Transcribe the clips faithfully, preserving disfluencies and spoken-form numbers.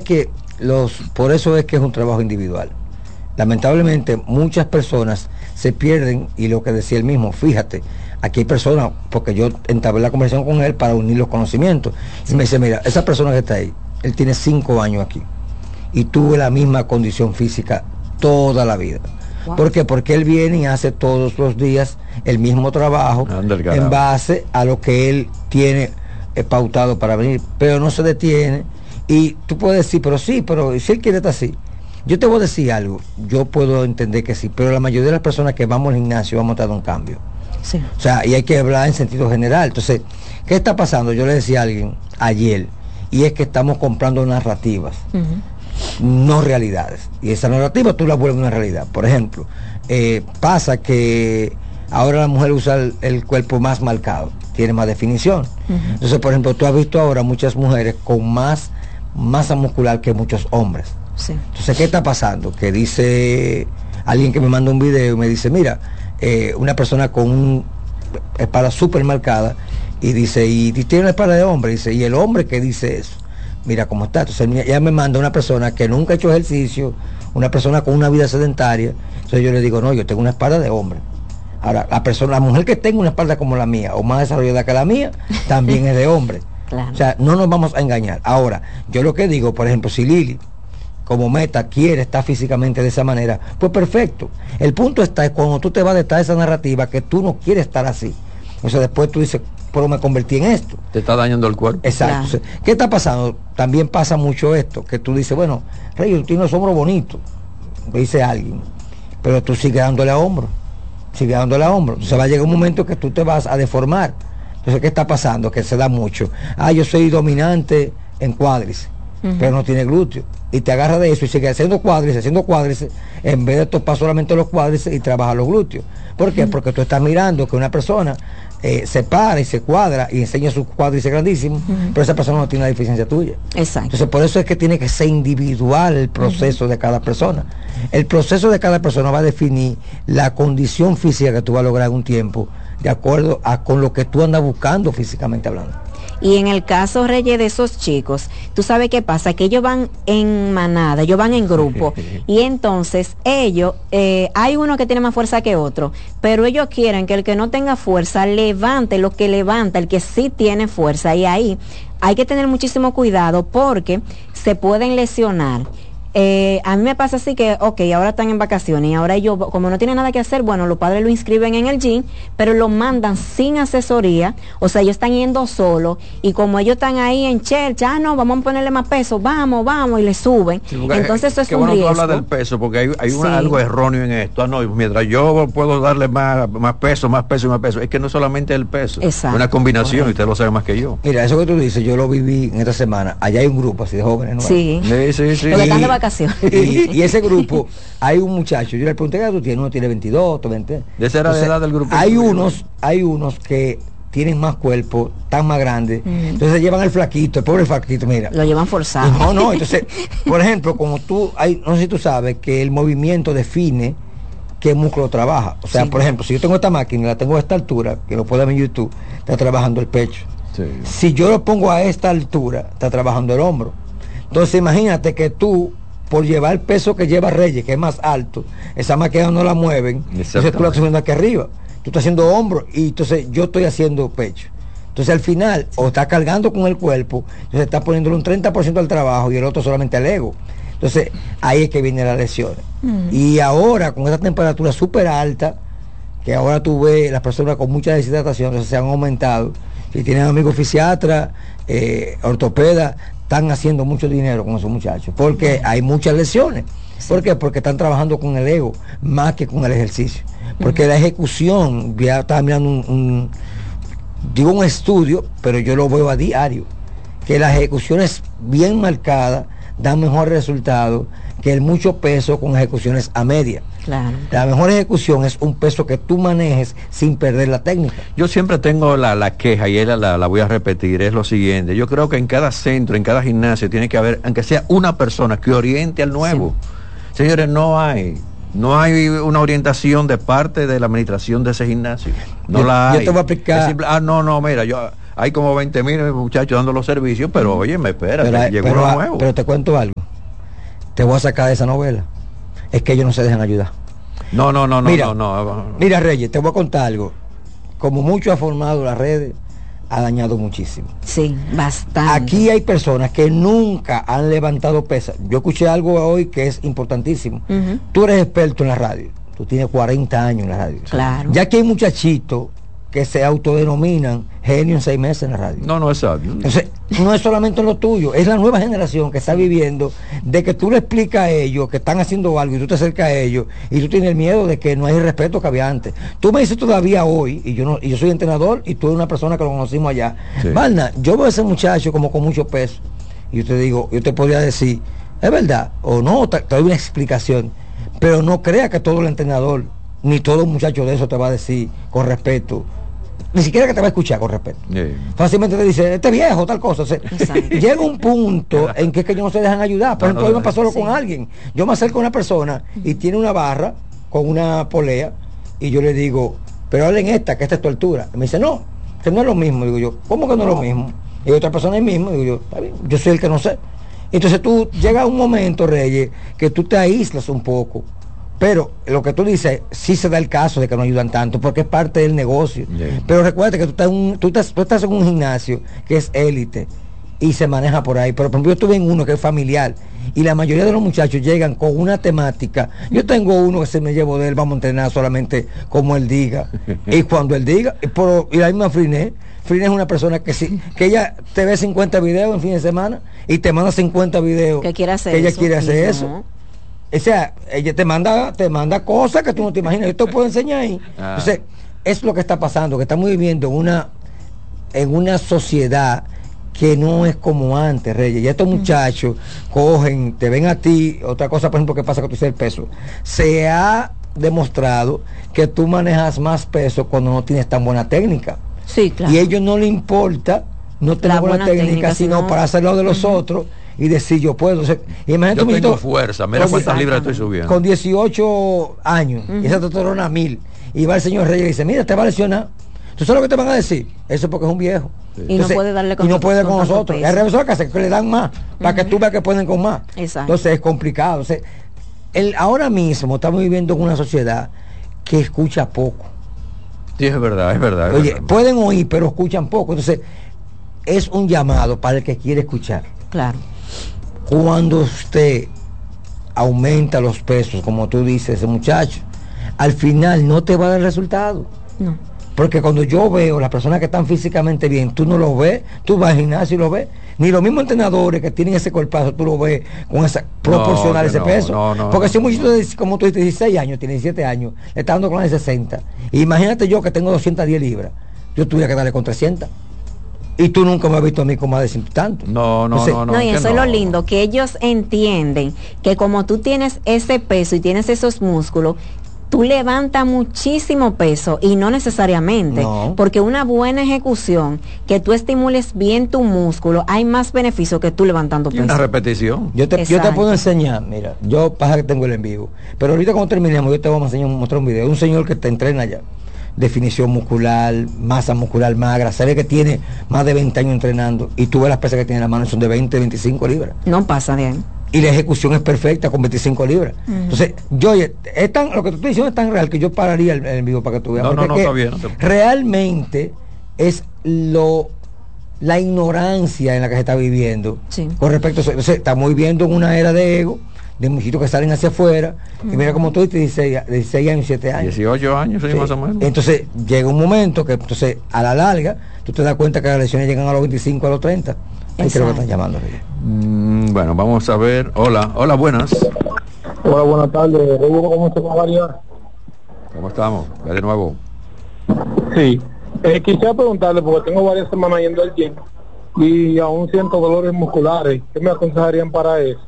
que los, por eso es que es un trabajo individual. Lamentablemente muchas personas se pierden, y lo que decía él mismo, fíjate, aquí hay personas, porque yo entablé la conversación con él para unir los conocimientos, sí. Y me dice, mira, esa persona que está ahí, él tiene cinco años aquí, y tuvo la misma condición física toda la vida. Wow. ¿Por qué? Porque él viene y hace todos los días el mismo trabajo en base a lo que él tiene eh, pautado para venir, pero no se detiene. Y tú puedes decir, pero sí, pero si él quiere estar así. Yo te voy a decir algo, yo puedo entender que sí, pero la mayoría de las personas que vamos al gimnasio vamos a estar en un cambio. Sí. O sea, y hay que hablar en sentido general. Entonces, ¿qué está pasando? Yo le decía a alguien ayer, y es que estamos comprando narrativas. Uh-huh. No realidades, y esa narrativa tú la vuelves una realidad. Por ejemplo, eh, pasa que ahora la mujer usa el, el cuerpo más marcado, tiene más definición. Uh-huh. Entonces, por ejemplo, tú has visto ahora muchas mujeres con más masa muscular que muchos hombres. Sí. Entonces, ¿qué está pasando? Que dice alguien que me manda un video y me dice, mira, eh, una persona con una espalda súper marcada, y dice, y tiene una espalda de hombre, dice, y el hombre que dice eso, mira cómo está. Entonces ella me manda una persona que nunca ha hecho ejercicio, una persona con una vida sedentaria. Entonces yo le digo, no, yo tengo una espalda de hombre. Ahora, la persona, la mujer que tenga una espalda como la mía, o más desarrollada que la mía, también es de hombre. Claro. O sea, no nos vamos a engañar. Ahora, yo lo que digo, por ejemplo, si Lili, como meta, quiere estar físicamente de esa manera, pues perfecto. El punto está es cuando tú te vas detrás de esa narrativa que tú no quieres estar así. O sea, después tú dices, pero me convertí en esto. Te está dañando el cuerpo. Exacto. Claro. O sea, ¿qué está pasando? También pasa mucho esto, que tú dices, bueno, Rey, tú tienes los hombros bonitos, dice alguien, pero tú sigues dándole a hombro, sigues dándole a hombro. Entonces va a llegar un momento que tú te vas a deformar. Entonces, ¿qué está pasando? Que se da mucho. Ah, yo soy dominante en cuádriceps, uh-huh. pero no tiene glúteo. Y te agarra de eso y sigue haciendo cuádriceps, haciendo cuádriceps, en vez de topar solamente los cuádriceps y trabajar los glúteos. ¿Por qué? Uh-huh. Porque tú estás mirando que una persona eh, se para y se cuadra y enseña sus cuádriceps grandísimos, uh-huh. pero esa persona no tiene la deficiencia tuya. Exacto. Entonces, por eso es que tiene que ser individual el proceso uh-huh. de cada persona. El proceso de cada persona va a definir la condición física que tú vas a lograr en un tiempo, de acuerdo a con lo que tú andas buscando físicamente hablando. Y en el caso, Reyes, de esos chicos, tú sabes qué pasa, que ellos van en manada, ellos van en grupo, y entonces ellos, eh, hay uno que tiene más fuerza que otro, pero ellos quieren que el que no tenga fuerza levante lo que levanta, el que sí tiene fuerza, y ahí hay que tener muchísimo cuidado porque se pueden lesionar. Eh, a mí me pasa así que, ok, ahora están en vacaciones y ahora ellos, como no tienen nada que hacer, bueno, los padres lo inscriben en el gym, pero lo mandan sin asesoría, o sea, ellos están yendo solos, y como ellos están ahí en church, ah, no, vamos a ponerle más peso, vamos, vamos, y le suben. Sí, entonces eso es un bueno riesgo. Tú hablas del peso, porque hay, hay una, sí. algo erróneo en esto. Ah, no, mientras yo puedo darle más, más peso, más peso y más peso, es que no solamente el peso, es una combinación, bueno. Y usted lo sabe más que yo. Mira, eso que tú dices, yo lo viví en esta semana, allá hay un grupo así de jóvenes, ¿no? Sí, sí, sí, sí. Porque están de vacaciones. Y, y ese grupo, hay un muchacho, yo le pregunté, ¿qué tú tienes? Uno tiene veintidós, veinte. De esa era la edad del grupo. Hay unos, hay unos que tienen más cuerpo, tan más grande, mm. entonces llevan el flaquito, el pobre flaquito, mira. Lo llevan forzado. No, no, entonces, por ejemplo, como tú, hay, no sé si tú sabes que el movimiento define qué músculo trabaja. O sea, sí. Por ejemplo, si yo tengo esta máquina y la tengo a esta altura, que lo puedes ver en YouTube, está trabajando el pecho. Sí. Si yo lo pongo a esta altura, está trabajando el hombro. Entonces, imagínate que tú, por llevar el peso que lleva Reyes, que es más alto, esa máquina no la mueven, entonces tú la estás haciendo aquí arriba, tú estás haciendo hombro y entonces yo estoy haciendo pecho. Entonces al final, o está cargando con el cuerpo, entonces está poniéndole un treinta por ciento al trabajo y el otro solamente al ego. Entonces ahí es que vienen las lesiones. Mm. Y ahora, con esta temperatura súper alta, que ahora tú ves las personas con mucha deshidratación, entonces se han aumentado. Si tienen amigos fisiatras, eh, ortopedas, están haciendo mucho dinero con esos muchachos, porque hay muchas lesiones. ¿Por qué? Porque están trabajando con el ego más que con el ejercicio. Porque uh-huh. la ejecución, ya estaba mirando un, un, digo un estudio, pero yo lo veo a diario, que las ejecuciones bien marcadas dan mejor resultado que el mucho peso con ejecuciones a media. Claro. La mejor ejecución es un peso que tú manejes sin perder la técnica. Yo siempre tengo la, la queja, y la, la, la voy a repetir, es lo siguiente. Yo creo que en cada centro, en cada gimnasio, tiene que haber, aunque sea una persona que oriente al nuevo. Sí. Señores, no hay, no hay una orientación de parte de la administración de ese gimnasio. No yo, la hay. Yo te voy a explicar. Simple, ah, no, no, mira, yo... hay como veinte mil muchachos dando los servicios, pero oye, me espera, pero, llegó pero, uno nuevo. Pero te cuento algo, te voy a sacar de esa novela, es que ellos no se dejan ayudar. No, no, no, no, mira, no, no. Mira, Reyes, te voy a contar algo. Como mucho ha formado las redes, ha dañado muchísimo. Sí, bastante. Aquí hay personas que nunca han levantado pesas. Yo escuché algo hoy que es importantísimo. Uh-huh. Tú eres experto en la radio. Tú tienes cuarenta años en la radio. Claro. Ya que hay muchachitos que se autodenominan genio en seis meses en la radio. No, no es sabio. Entonces, no es solamente lo tuyo, es la nueva generación que está viviendo de que tú le explicas a ellos que están haciendo algo y tú te acercas a ellos y tú tienes el miedo de que no hay el respeto que había antes. Tú me dices todavía hoy, y yo no, y yo soy entrenador y tú eres una persona que lo conocimos allá. Sí. Valna, yo veo a ese muchacho como con mucho peso y yo te digo, yo te podría decir, es verdad, o no, te, te doy una explicación, pero no creas que todo el entrenador ni todo muchacho de eso te va a decir con respeto. Ni siquiera que te va a escuchar con respeto. Yeah. Fácilmente te dice, este viejo, tal cosa. O sea, llega un punto en que, es que ellos no se dejan ayudar. Por no, ejemplo, no, hoy me pasó sí. con alguien. Yo me acerco a una persona y tiene una barra con una polea y yo le digo, pero hablen esta, que esta es tu altura. Y me dice, no, que no es lo mismo. Digo yo, ¿cómo que no es lo mismo? Y otra persona es mismo. Digo yo, está bien, yo soy el que no sé. Entonces tú llega un momento, Reyes, que tú te aíslas un poco. Pero lo que tú dices, sí se da el caso de que no ayudan tanto, porque es parte del negocio. Yeah. Pero recuerda que tú estás, un, tú, estás, tú estás en un gimnasio que es élite y se maneja por ahí. Pero por ejemplo, yo estuve en uno que es familiar y la mayoría de los muchachos llegan con una temática. Yo tengo uno que se me llevo de él, vamos a entrenar solamente como él diga. Y cuando él diga, y, por, y la misma Friné, Friné es una persona que sí, que ella te ve cincuenta videos en fin de semana y te manda cincuenta videos que, quiere hacer que ella eso, quiere hacer eso. No. O sea, ella te manda, te manda cosas que tú no te imaginas. Yo te puedo enseñar ahí. Ah. Entonces, es lo que está pasando, que estamos viviendo en una, en una sociedad que no es como antes, Reyes. Ya estos muchachos cogen, te ven a ti. Otra cosa, por ejemplo, que pasa que tú dices el peso. Se ha demostrado que tú manejas más peso cuando no tienes tan buena técnica. Sí, claro. Y a ellos no les importa no tener buena, buena técnica, técnica, sino no... para hacerlo de los uh-huh. otros. Y decir yo puedo. O sea, imagínate yo tengo muchito, fuerza, mira cuántas libras estoy subiendo. Con dieciocho años, uh-huh. y esa testosterona a mil. Y va el señor Reyes y dice, mira, te va a lesionar. ¿Tú sabes lo que te van a decir? Eso porque es un viejo. Sí. Y Entonces, no puede darle con Y no puede con, con nosotros. Hay revisores que, hace, que le dan más, uh-huh. para que tú veas que pueden con más. Exacto. Entonces es complicado. O sea, el, ahora mismo estamos viviendo en una sociedad que escucha poco. Sí, es verdad, es verdad. Es Oye, verdad. pueden oír, pero escuchan poco. Entonces, es un llamado para el que quiere escuchar. Claro. Cuando usted aumenta los pesos, como tú dices, ese muchacho, al final no te va a dar resultado. No. Porque cuando yo veo las personas que están físicamente bien, tú no lo ves, tú vas al gimnasio y lo ves. Ni los mismos entrenadores que tienen ese cuerpazo, tú lo ves con esa proporcional no, ese no, peso. No, no, Porque no, si un muchachito de, como tú dices, dieciséis años, tiene diecisiete años, le está dando con la de sesenta. Y imagínate yo que tengo doscientas diez libras, yo tuviera que darle con trescientas. Y tú nunca me has visto a mí con más de ciento y tanto. No, no, Entonces, no, no. No, y eso no. es lo lindo, que ellos entienden que como tú tienes ese peso y tienes esos músculos, tú levantas muchísimo peso y no necesariamente, no. porque una buena ejecución, que tú estimules bien tu músculo, hay más beneficio que tú levantando peso. Y una repetición. Yo te, yo te puedo enseñar, mira, yo pasa que tengo el en vivo, pero ahorita cuando terminemos yo te voy a enseñar, mostrar un video de un señor que te entrena allá. Definición muscular, masa muscular magra, se ve que tiene más de veinte años entrenando y tú ves las pesas que tiene en la mano, son de veinte, veinticinco libras. No pasa bien. Y la ejecución es perfecta con veinticinco libras. Uh-huh. Entonces, yo, es tan, lo que tú estás diciendo es tan real que yo pararía el, el vivo para que tú veas. No, no, no, es está bien. No te... Realmente es lo la ignorancia en la que se está viviendo. Sí. Con respecto a eso. Entonces, estamos viviendo en una era de ego, de muchachitos que salen hacia afuera, uh-huh. y mira como tú dices, dieciséis años, siete años. dieciocho años, sí, más o menos. Entonces, llega un momento que, entonces, a la larga, tú te das cuenta que las lesiones llegan a los veinticinco, a los treinta. Ahí que lo que están llamando. Mm, bueno, vamos a ver. Hola, hola, buenas. Hola, buenas tardes. ¿Cómo se va? ¿Cómo estamos? De nuevo. Sí. Eh, quisiera preguntarle, porque tengo varias semanas yendo al gym y aún siento dolores musculares. ¿Qué me aconsejarían para eso?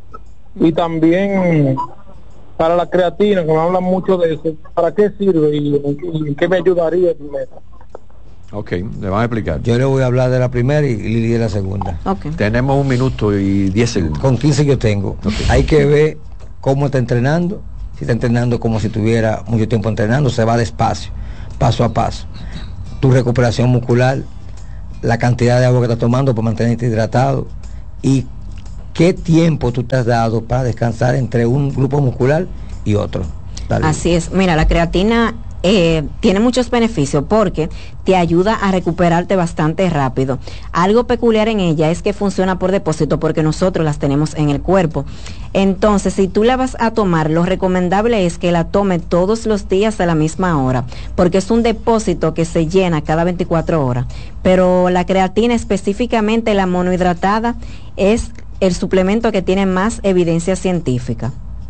Y también para la creatina, que me hablan mucho de eso, ¿para qué sirve y, y qué me ayudaría primero? Ok, le van a explicar. Yo le voy a hablar de la primera y Lili de la segunda. Okay. Tenemos un minuto y diez segundos. Con quince yo tengo. Okay. Hay que ver cómo está entrenando. Si está entrenando como si tuviera mucho tiempo entrenando, se va despacio, paso a paso. Tu recuperación muscular, la cantidad de agua que estás tomando para mantenerte hidratado y qué tiempo tú te has dado para descansar entre un grupo muscular y otro. Dale. Así es, mira, la creatina eh, tiene muchos beneficios porque te ayuda a recuperarte bastante rápido. Algo peculiar en ella es que funciona por depósito porque nosotros las tenemos en el cuerpo. Entonces, si tú la vas a tomar, lo recomendable es que la tome todos los días a la misma hora, porque es un depósito que se llena cada veinticuatro horas. Pero la creatina, específicamente la monohidratada, es el suplemento que tiene más evidencia científica.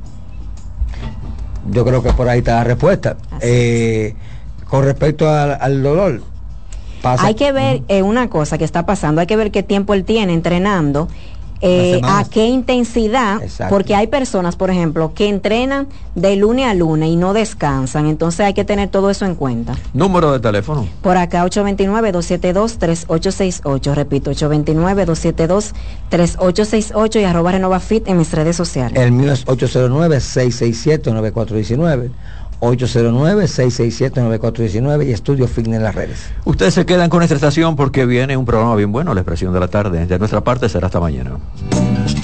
Yo creo que por ahí está la respuesta. Eh, con respecto al, al dolor, pasa. Hay que ver eh, una cosa que está pasando, hay que ver qué tiempo él tiene entrenando, eh, a qué intensidad. Exacto. Porque hay personas, por ejemplo, que entrenan de lunes a lunes y no descansan, entonces hay que tener todo eso en cuenta. Número de teléfono. Por acá ocho dos nueve, dos siete dos, tres ocho seis ocho, repito, ocho dos nueve, dos siete dos, tres ocho seis ocho y arroba RenovaFit en mis redes sociales. El mío es ocho cero nueve, seis seis siete, nueve cuatro uno nueve. ocho cero nueve, seis seis siete, nueve cuatro uno nueve y Estudio Fitness en las redes. Ustedes se quedan con esta estación porque viene un programa bien bueno, La Expresión de la Tarde. De nuestra parte será hasta mañana.